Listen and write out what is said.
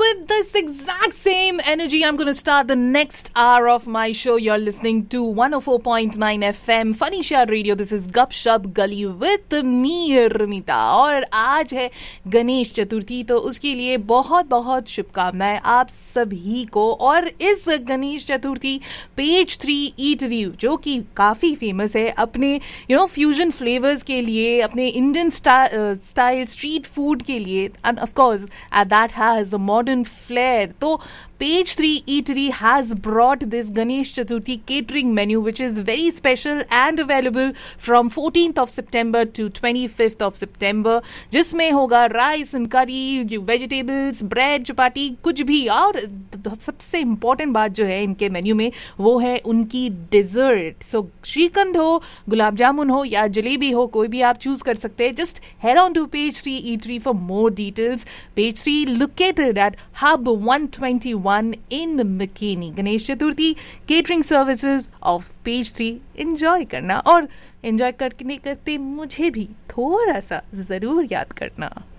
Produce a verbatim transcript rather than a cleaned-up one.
with this exact same energy, I'm going to start the next hour of my show. You're listening to one oh four point nine F M Fanisha Radio. This is Gupshup Gully with me, Ramita. और आज है गणेश चतुर्थी, तो उसके लिए बहुत बहुत शुभकामनाएं आप सभी को। और इस Ganesh Chaturthi page three eatery, जो कि काफ़ी फेमस है अपने यू नो फ्यूजन फ्लेवर्स के लिए, अपने इंडियन स्टाइल स्ट्रीट फूड के लिए, end of course at that has a modern flare. तो Page three Eatery has brought this Ganesh Chaturthi catering menu, which is very special and available from fourteenth of September to twenty-fifth of September, जिसमें होगा rice and करी, vegetables, bread, चपाती, कुछ भी। और सबसे important बात जो है इनके मेन्यू में, वो है उनकी डिजर्ट। सो श्रीखंड हो, गुलाब जामुन हो या जलेबी हो, कोई भी आप चूज कर सकते हैं। Just head on to Page three Eatery for more details. Page three located at Hub one twenty-one in McKinney. Ganesh Chaturthi catering services of page three enjoy करना, और एंजॉय करने करते मुझे भी थोड़ा सा जरूर याद करना।